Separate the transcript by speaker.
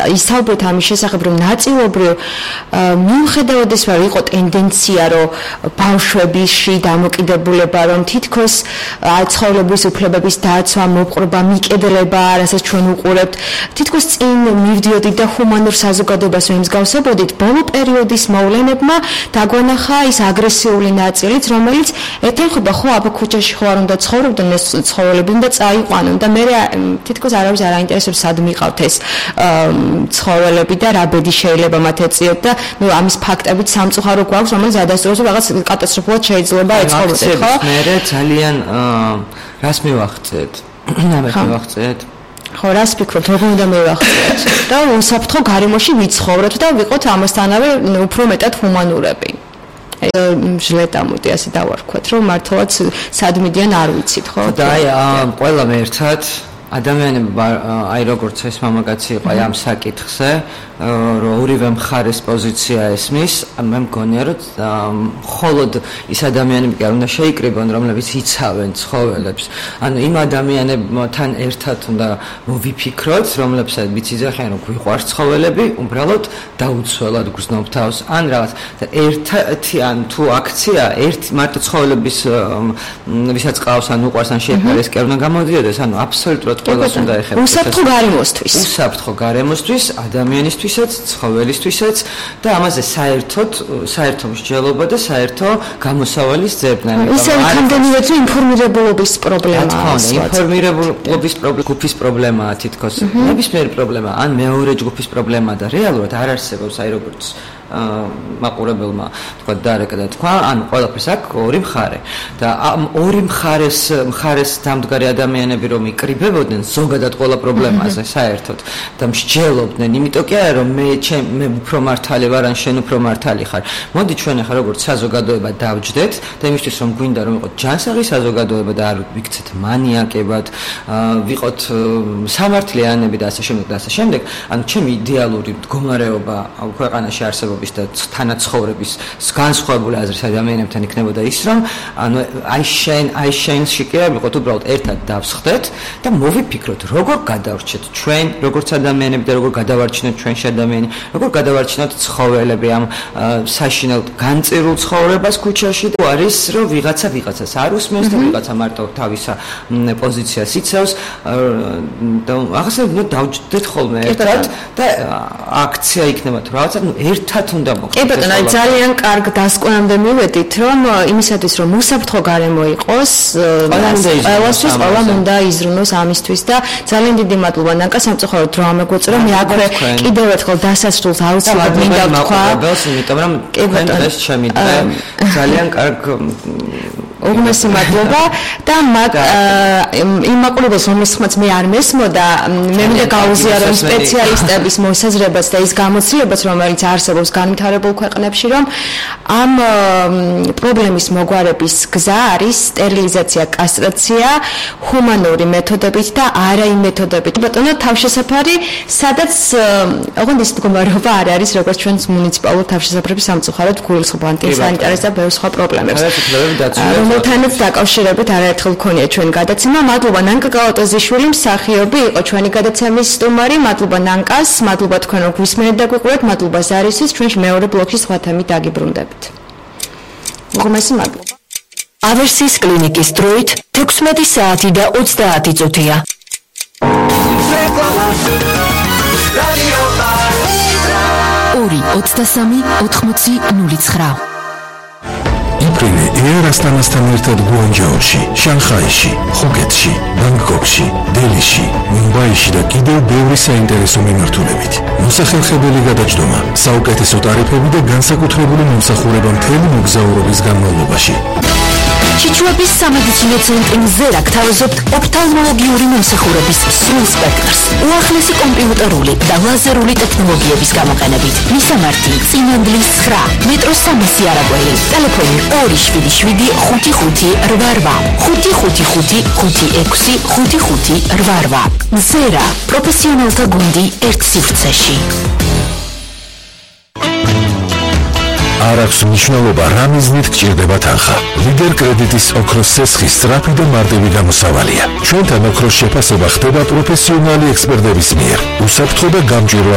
Speaker 1: ისაუბრეთ ამის შესახებ, რომ ნაწილობრივ მიუხედავად ის რომ იყო ტენდენცია, რომ ბავშვებში დამოკიდებულება, რომ თითქოს ცხოველების უფლებების დაცვა, მოპყრობა, მიკედლება, რასაც ჩვენ უყურებთ, თითქოს წინ მივდიოდით და ჰუმანურ საზოგადოებას ვემსგავსებოდით, ბოლო პერიოდის მოვლენებმა დაგვანახა ის აგრესიული ნაწილიც, რომელიც ეთანხმება ხო აბა ქუჩაში ხო არ უნდა ცხოვრობდნენ ეს ცხოველები და წაიყვანონ და მე თითქოს არავის არ აინტერესებს სად მიყავთ ეს ცხოველები და რა ბედი შეიძლება მათ ეწიოთ და ნუ ამის ფაქტებით სამწუხარო გვაქვს, რომელიც ადასტურებს რომ რაღაც კატასტროფულად შეიძლება ეწყობოდეთ, ხო?
Speaker 2: მე ძალიან რას მივახცეთ? მივახცეთ?
Speaker 1: ხო, რას ფიქრობთ, როგორ უნდა მივახცეთ? და უსაფრთხო გარემოში ვიცხოვროთ და ვიყოთ ამასთანავე უფრო მეტად ჰუმანურები. ჟლეტამოდი ასე დავარქვათ, რომ მართლაც სად მიდიან არ ვიცით, ხო?
Speaker 2: და აი ყველა მე ერთად ადამიანები აი როგორც ეს მამაკაცი იყო ამ საკითხზე, რომ ორივე მხარეს პოზიცია ესმის, მე მგონია რომ მხოლოდ ის ადამიანები კი არ უნდა შეიკრიბონ, რომლებიც იცავენ ცხოველებს. ანუ იმ ადამიანებთან ერთად უნდა მოვიფიქროთ, რომლებსაც ვიციძახიან რომ გვიყვარს ცხოველები, უბრალოდ დაუცველად გრძნობ თავს, ან რაღაც ერთი ან თუ აქცია, ერთი მარტო ცხოველების ვისაც ყავს ან უყვარს ან შეფარეს კი არ უნდა გამოდიოდეს, ანუ აბსოლუტურად ყველას უნდა ეხება.
Speaker 1: უსაფრთხო გარემოსთვის.
Speaker 2: უსაფრთხო გარემოსთვის, ადამიანისთვისაც, ცხოველისთვისაც და ამაზე საერთო მსჯელობა და საერთო გამოსავალი სძებნა.
Speaker 1: ისე რამდენიმე თუ ინფორმირებულობის პრობლემაა.
Speaker 2: ინფორმირებულობის ჯგუფის პრობლემაა თითქოს. ნებისმიერი პრობლემა, ან მეორე ჯგუფის პრობლემა და რეალურად არ არსებობს აი როგორც მაყურებელმა თქვა დარეკა და თქვა, ანუ ყველაფერს აქვს ორი მხარე და ამ ორი მხარეს დამდგარი ადამიანები რომ იკრიბებოდნენ ზოგადად ყველა პრობლემაზე საერთოდ და მსჯელობდნენ, იმიტომ კი არა რომ მე უფრო მართალი ვარ ან შენ უფრო მართალი ხარ. მოდი ჩვენ ახლა როგორც საზოგადოება დავჯდეთ და იმისთვის რომ გვინდა რომ ვიყოთ ჯანსაღი საზოგადოება და არ ვიქცეთ მანიაკებად, ვიყოთ სამართლიანები და ასე შემდეგ, ანუ ჩემი იდეალური მდგომარეობა ქვეყანაში არსებობს და თანაცხოვრების განსხვავებული აზრის ადამიანებთან იქნებოდა ის, რომ ანუ აი შენში კი არ ვიყოთ, უბრალოდ ერთად დავსხდეთ და მოვიფიქროთ, როგორ გადავრჩეთ ჩვენ, როგორც ადამიანები და როგორ გადავარჩინოთ ჩვენში ადამიანები, როგორ გადავარჩინოთ ცხოველები ამ საშინელ განწირულ ცხოვრებას ქუჩაში და არის, რომ ვიღაცას არ უსმენს და ვიღაცა მარტო თავისა პოზიციას იცავს და ახლა დავჯდეთ ხოლმე ერთად და აქცია იქნება თუ რაღაცა, ну ერთად უნდა მოხდეს.
Speaker 1: კი ბატონო, ძალიან კარგ დასკვნამდე მივედით, რომ იმისათვის რომ უსაფრთხო გარემო იყოს, ყველასთვის ყველამ უნდა იზრუნოს ამისთვის და ძალიან დიდი მადლობა ნანკა, სამწუხაროდ დრო ამეგვეწურა, მე აქვე კიდევ ერთხელ დასასრულს აუცილებლად მინდა ვთქვა,
Speaker 2: იმიტომ რომ თქვენ დღეს ჩემი დღე ძალიან კარგ
Speaker 1: უღმესი მადლობა და იმ მაყურებელს რომელსაც მე არ მესმოდა, მე მინდა გაუზიარო სპეციალისტების მოსაზრებას და ის გამოცდილებას, რომელიც არსებობს განვითარებულ ქვეყნებში, რომ ამ პრობლემის მოგვარების გზა არის სტერილიზაცია, კასტრაცია, ჰუმანური მეთოდებით და არა იმ მეთოდებით. ბატონო, თავშესაფარი, სადაც ოღონდ ის მდგომარეობა არ არის, როგორც ჩვენს მუნიციპალურ თავშესაფრების სამწუხაროდ გულისხმობა ანტისანიტარიზმის და ბევრ სხვა პრობლემებს. რომელთანაც დაკავშირებით არაერთხელ გქონია ჩვენ გადაცემა. მადლობა ნანკა კალატოზიშვილი, მსახიობი, იყო ჩვენი გადაცემის სტუმარი. მადლობა ნანკას, მადლობა თქვენ რომ გვისმენთ და გვიყურებთ. მადლობა ზარისის, ჩვენში მეორე ბლოკში სხვა თემით დაგიბრუნდებით. უღმესი მადლობა.
Speaker 3: ავერსის კლინიკის დროით 16 საათი და 30 წუთია. ორი 23 80 09.
Speaker 4: იფრინე Air Astana-სთან ერთად გუანჯაოში, შანხაიში, ხოკეთში, ბანგკოკში, დელიში, მუმბაიში და კიდევ ბევრი საინტერესო მიმართულებით. მოსახერხებელი გადაჯდომა, საუკეთესო ტარიფები და განსაკუთრებული მომსახურება მთელი მოგზაურობის განმავლობაში.
Speaker 3: ჩიჩუების სამედიცინო ცენტრი ზერა გთავაზობთ ოფთალმოლოგიური მომსახურების სრულ სპექტრს. უახლესი კომპიუტერული და ლაზერული ტექნოლოგიების გამოყენებით. მისამართი: წინანდლის 9, მეტრო 300 არაგველი. ტელეფონი 275-55-88. 555-56-55-88. ზერა, პროფესიონალთა გუნდი ერთ სივრცეში.
Speaker 4: არ აქვს მნიშვნელობა რა მიზნით გჭირდება თანხა. ლიდერ კრედიტის ოქროს სესხი სწრაფი და მარტივი გამოსავალია. ჩვენთან ოქროს შეფასება ხდება პროფესიონალი ექსპერტების მიერ. უსაფრთხო და გამჭვირვალე